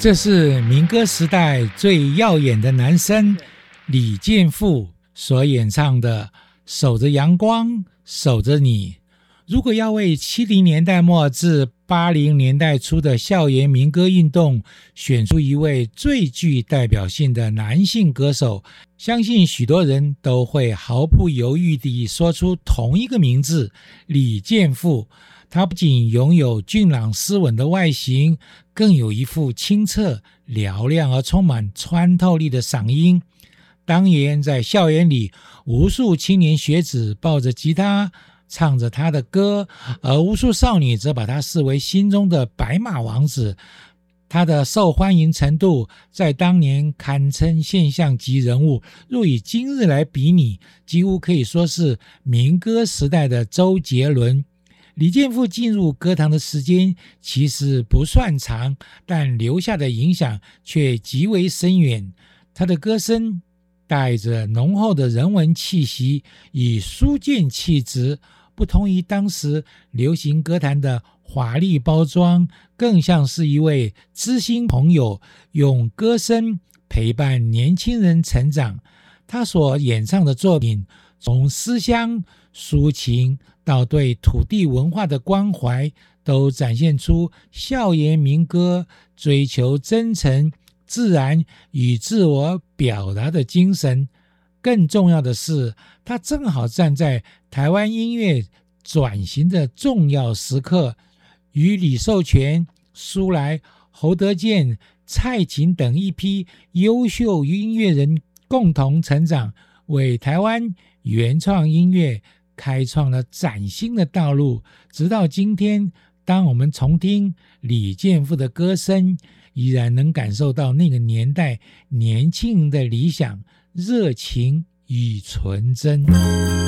这是民歌时代最耀眼的男声李健富所演唱的《守着阳光守着你》。如果要为70年代末至80年代初的校园民歌运动选出一位最具代表性的男性歌手，相信许多人都会毫不犹豫地说出同一个名字，李健富。他不仅拥有俊朗斯文的外形，更有一副清澈嘹亮而充满穿透力的嗓音。当年在校园里，无数青年学子抱着吉他唱着他的歌，而无数少女则把他视为心中的白马王子。他的受欢迎程度在当年堪称现象级人物，若以今日来比拟，几乎可以说是民歌时代的周杰伦。李健富进入歌坛的时间其实不算长，但留下的影响却极为深远。他的歌声带着浓厚的人文气息与书卷气质，不同于当时流行歌坛的华丽包装，更像是一位知心朋友，用歌声陪伴年轻人成长。他所演唱的作品，从思乡抒情到对土地文化的关怀，都展现出校园民歌追求真诚、自然与自我表达的精神。更重要的是，他正好站在台湾音乐转型的重要时刻，与李寿全、苏来、侯德健、蔡琴等一批优秀音乐人共同成长，为台湾原创音乐开创了崭新的道路。直到今天，当我们重听李健富的歌声，依然能感受到那个年代年轻人的理想、热情与纯真。